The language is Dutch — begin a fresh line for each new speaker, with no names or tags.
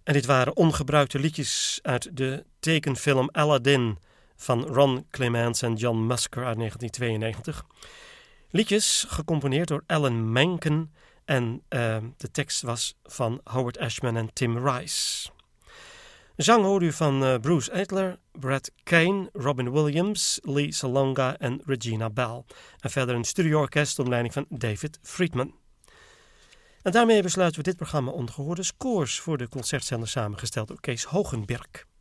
En dit waren ongebruikte liedjes uit de tekenfilm Aladdin van Ron Clements en John Musker uit 1992. Liedjes gecomponeerd door Alan Menken en de tekst was van Howard Ashman en Tim Rice. Zang hoorde u van Bruce Adler, Brad Kane, Robin Williams, Lee Salonga en Regina Bell. En verder een studioorkest onder leiding van David Friedman. En daarmee besluiten we dit programma Ongehoorde Scores voor de concertzender samengesteld door Kees Hogenberg.